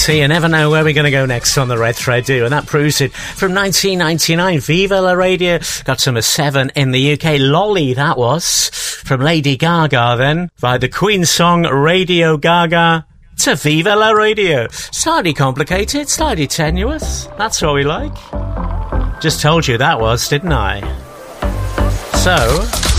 So you never know where we're going to go next on the Red Thread, do you? And that proves it. From 1999, Viva La Radio got to number 7 in the UK. Lolly, that was. From Lady Gaga, then, by the Queen song Radio Gaga to Viva La Radio. Slightly complicated, slightly tenuous. That's what we like. Just told you that was, didn't I? So,